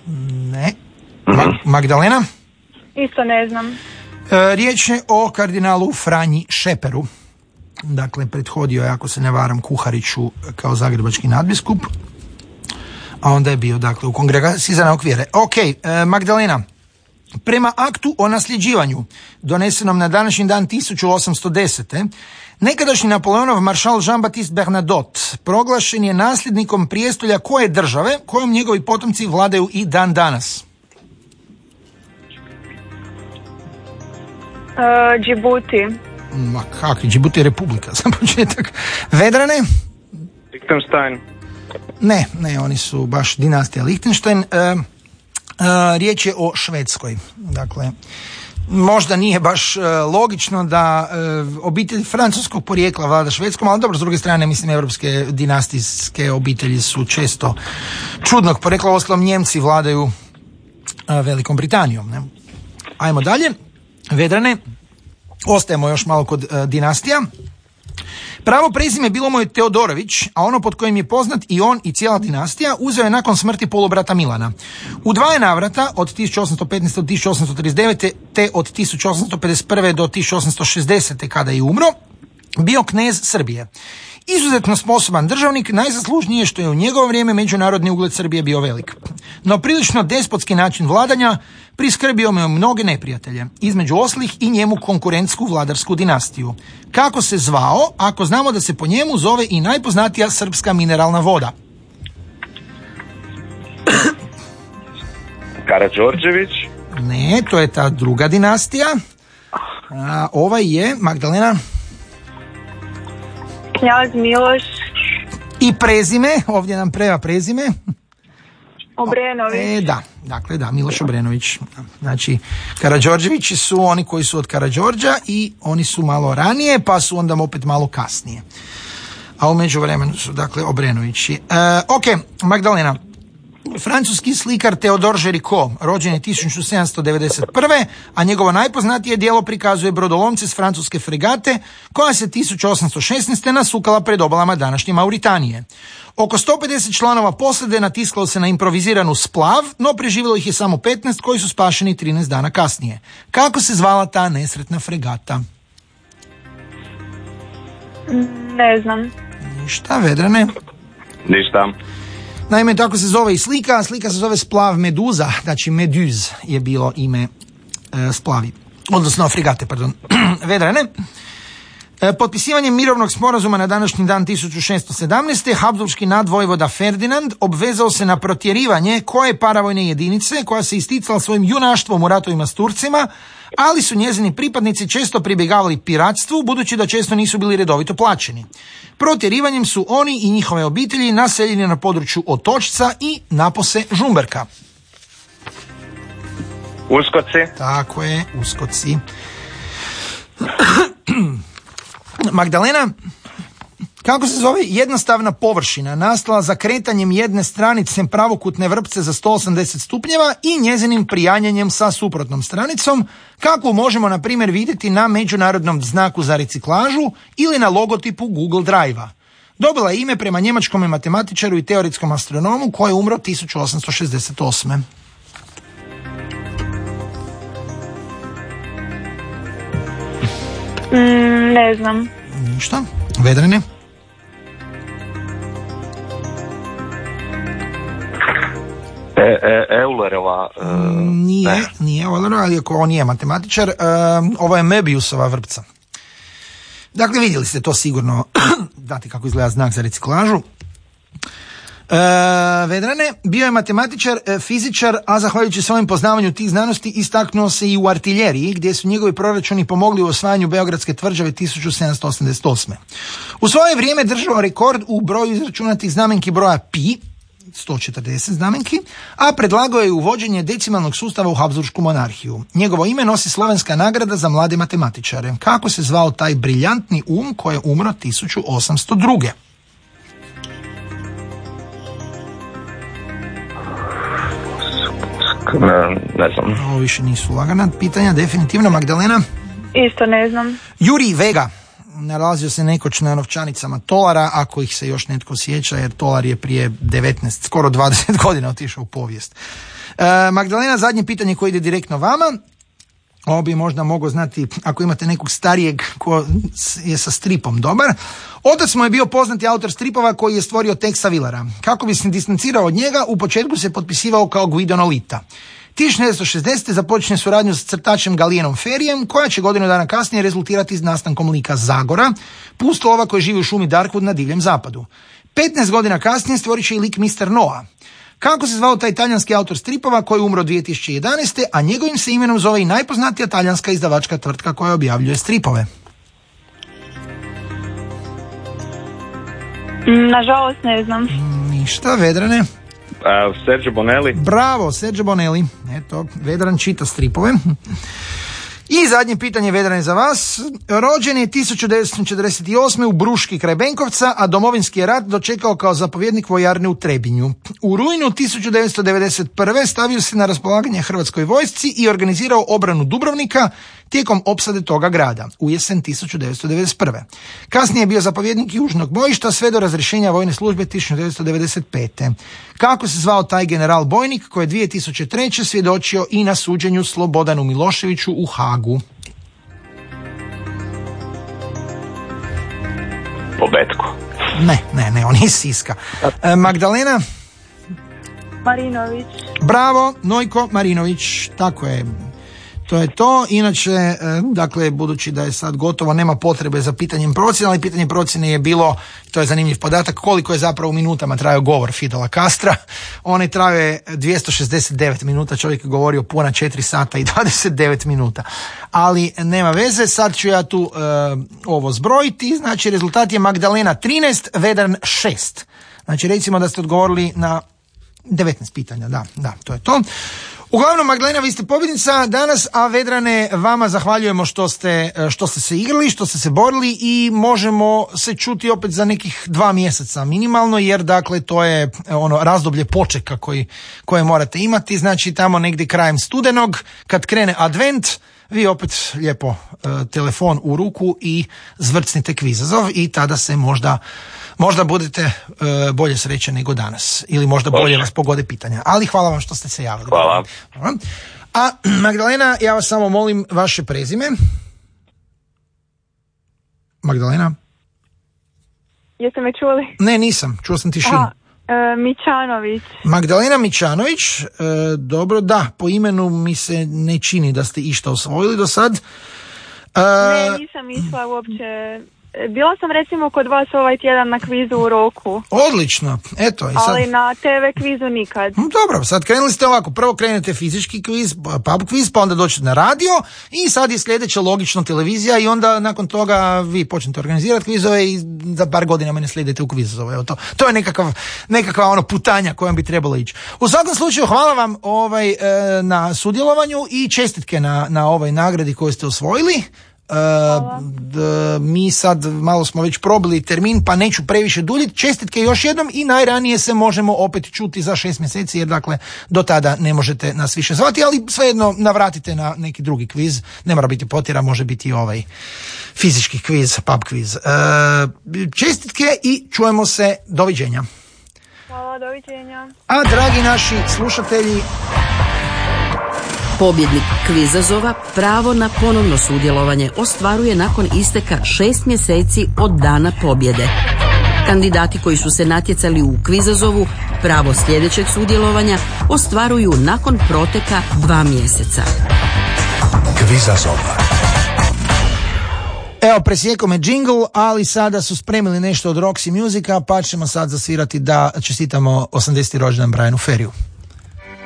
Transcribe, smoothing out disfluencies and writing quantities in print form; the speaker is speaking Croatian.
Ne. Magdalena? Isto ne znam. Riječ je o kardinalu Franji Šeperu. Dakle, prethodio je, ako se ne varam, Kuhariću kao zagrebački nadbiskup, a onda je bio, dakle, u kongregaciji za nauke vjere. Ok, Magdalena, prema aktu o nasljeđivanju, donesenom na današnji dan 1810. nekadašnji Napoleonov maršal Jean-Baptiste Bernadotte proglašen je nasljednikom prijestolja koje države, kojom njegovi potomci vladaju i dan danas? Džibuti. Ma kakvi, Džibuti je republika, za početak. Vedrane? Liechtenstein. Ne, oni su baš dinastija Liechtenstein. Riječ je o Švedskoj. Dakle, možda nije baš logično da obitelj francuskog porijekla vlada Švedskom, ali dobro, s druge strane, mislim, evropske dinastijske obitelji su često čudnog porijekla, uostalom Njemci vladaju Velikom Britanijom. Ne? Ajmo dalje. Vedrane, ostajemo još malo kod dinastija. Pravo prezime bilo mu je Teodorović, a ono pod kojim je poznat i on i cijela dinastija uzeo je nakon smrti polubrata Milana. U 2 navrata, od 1815. do 1839. te od 1851. do 1860. kada je umro, bio knez Srbije. Izuzetno sposoban državnik, najzaslužniji je što je u njegovo vrijeme međunarodni ugled Srbije bio velik. No prilično despotski način vladanja priskrbio mu mnoge neprijatelje, između ostalih i njemu konkurentsku vladarsku dinastiju. Kako se zvao, ako znamo da se po njemu zove i najpoznatija srpska mineralna voda? Karađorđević. Ne, to je ta druga dinastija. Ovaj je, Magdalena? Knjaz Miloš. I prezime, ovdje nam treba prezime. Obrenović. Da, Miloš Obrenović. Znači, Karađorđevići su oni koji su od Karađorđa i oni su malo ranije, pa su onda opet malo kasnije. A u međuvremenu su, dakle, Obrenovići. Ok, Magdalena. Francuski slikar Theodore Géricault rođen je 1791. a njegovo najpoznatije djelo prikazuje brodolomce s francuske fregate koja se 1816. nasukala pred obalama današnje Mauritanije. Oko 150 članova posade natiskalo se na improviziranu splav, no preživjelo ih je samo 15 koji su spašeni 13 dana kasnije. Kako se zvala ta nesretna fregata? Ne znam. Ništa, Vedrane? Ništa. Naime, tako se zove i slika se zove Splav Meduza, znači Meduz je bilo ime splavi, odnosno fregate, pardon. Vedrane? Potpisivanjem mirovnog sporazuma na današnji dan 1617. Habsburški nadvojvoda Ferdinand obvezao se na protjerivanje koje paravojne jedinice koja se isticala svojim junaštvom u ratovima s Turcima, ali su njezini pripadnici često pribjegavali piratstvu budući da često nisu bili redovito plaćeni. Protjerivanjem su oni i njihove obitelji naseljeni na području Otočca i napose Žumberka. Uskoci. Tako je, Uskoci. Magdalena, kako se zove jednostavna površina nastala za kretanjem jedne stranice pravokutne vrpce za 180 stupnjeva i njezinim prijanjanjem sa suprotnom stranicom, kako možemo na primjer vidjeti na međunarodnom znaku za reciklažu ili na logotipu Google Drive-a. Dobila je ime prema njemačkom matematičaru i teoretskom astronomu koji je umro 1868. Ne znam. Ništa. Vedrane? Eulerova. Nije Eulerova, ali on je matematičar. Ovo je Möbiusova vrpca. Dakle, vidjeli ste to sigurno, dati kako izgleda znak za reciklažu. Vedrane, bio je matematičar, fizičar, a zahvaljujući svojem poznavanju tih znanosti istaknuo se i u artiljeriji, gdje su njegovi proračuni pomogli u osvajanju Beogradske tvrđave 1788. U svoje vrijeme držao rekord u broju izračunatih znamenki broja pi, 140 znamenki, a predlagao je uvođenje decimalnog sustava u Habsburšku monarhiju. Njegovo ime nosi slovenska nagrada za mlade matematičare. Kako se zvao taj briljantni koji je umro 1802. Ne znam. Ovo više nisu lagana pitanja, definitivno. Magdalena? Isto ne znam. Jurij Vega, nalazio se nekoć na novčanicama tolara, ako ih se još netko sjeća, jer tolar je prije 19, skoro 20 godina otišao u povijest. Magdalena, zadnje pitanje koje ide direktno vama. Ovo bi možda mogao znati ako imate nekog starijeg ko je sa stripom dobar. Otac mu je bio poznati autor stripova koji je stvorio Texa Willara. Kako bi se distancirao od njega, u početku se potpisivao kao Guido Nolita. 1960. započne suradnju s crtačem Galijenom Ferijem, koja će godinu dana kasnije rezultirati nastankom lika Zagora, pustolova koji živi u šumi Darkwood na Divljem zapadu. 15 godina kasnije stvorit će i lik Mr. Noah. Kako se zvao taj talijanski autor stripova koji je umro 2011. a njegovim se imenom zove i najpoznatija talijanska izdavačka tvrtka koja objavljuje stripove? Nažalost ne znam. Ništa, Vedrane. Sergio Bonelli. Bravo, Sergio Bonelli. Eto, Vedran čita stripove. I zadnje pitanje, Vedrane, za vas. Rođen je 1948. u Bruški kraj Benkovca, a Domovinski je rat dočekao kao zapovjednik vojarne u Trebinju. U rujnu 1991. stavio se na raspolaganje Hrvatskoj vojsci i organizirao obranu Dubrovnika tijekom opsade toga grada u jesen 1991. Kasnije je bio zapovjednik južnog bojišta sve do razrješenja vojne službe 1995. Kako se zvao taj general bojnik koji je 2003. svjedočio i na suđenju Slobodanu Miloševiću u Hagu? Pobetko. Ne, on je iz Siska. Magdalena? Marinović. Bravo, Nojko Marinović, tako je. To je to. Inače, dakle, budući da je sad gotovo, nema potrebe za pitanjem procjene, ali pitanje procjene je bilo, to je zanimljiv podatak, koliko je zapravo u minutama trajao govor Fidela Castra. On je trajao 269 minuta, čovjek je govorio puna 4 sata i 29 minuta. Ali nema veze, sad ću ja tu ovo zbrojiti. Znači, rezultat je Magdalena 13, Vedran 6. Znači, recimo da ste odgovorili na 19 pitanja, da, to je to. Uglavnom, Magdalena, vi ste pobjednica danas, a Vedrane, vama zahvaljujemo što ste se igrali, što ste se borili i možemo se čuti opet za nekih 2 mjeseca minimalno, jer dakle to je ono razdoblje počeka koje morate imati, znači tamo negdje krajem studenog, kad krene advent, vi opet lijepo telefon u ruku i zvrcnite kvizazov i tada se možda budete bolje sreće nego danas. Ili možda bolje vas pogode pitanja. Ali hvala vam što ste se javili. Hvala. A Magdalena, ja vas samo molim vaše prezime. Magdalena? Jeste me čuli? Ne, nisam. Čuo sam tišinu. Mićanović. Magdalena Mićanović. Dobro, da. Po imenu mi se ne čini da ste išta osvojili do sad. Ne, nisam išla uopće. Bila sam recimo kod vas ovaj tjedan na kvizu u Roku. Odlično, eto. I sad... Ali na TV kvizu nikad. Dobro, sad krenuli ste ovako. Prvo krenete fizički kviz, pub kviz, pa onda dođete na radio i sad je sljedeća logično televizija i onda nakon toga vi počnete organizirati kvizove i za par godina mene slijedite u kvizove. Evo to je nekakva ono putanja kojom bi trebalo ići. U svakom slučaju hvala vam na sudjelovanju i čestitke na ovoj nagradi koju ste osvojili. Mi sad malo smo već probili termin, pa neću previše duljiti. Čestitke još jednom i najranije se možemo opet čuti za 6 mjeseci, jer dakle do tada ne možete nas više zvati, ali svejedno navratite na neki drugi kviz. Ne mora biti potjera, može biti i ovaj fizički kviz, pub kviz. Čestitke i čujemo se. Doviđenja. Hvala, doviđenja. A dragi naši slušatelji, pobjednik kvizazova pravo na ponovno sudjelovanje ostvaruje nakon isteka 6 mjeseci od dana pobjede. Kandidati koji su se natjecali u kvizazovu pravo sljedećeg sudjelovanja ostvaruju nakon proteka 2 mjeseca. Kvizazova. Evo, presjekao me džingl, ali sada su spremili nešto od Roxy Musica, pa ćemo sad zasvirati da čestitamo 80. rođendan Brianu Ferryu.